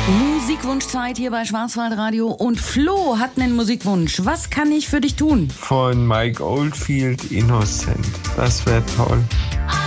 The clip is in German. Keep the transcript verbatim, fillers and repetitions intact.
Musikwunschzeit hier bei Schwarzwaldradio und Flo hat einen Musikwunsch. Was kann ich für dich tun? Von Mike Oldfield, Innocent. Das wäre toll.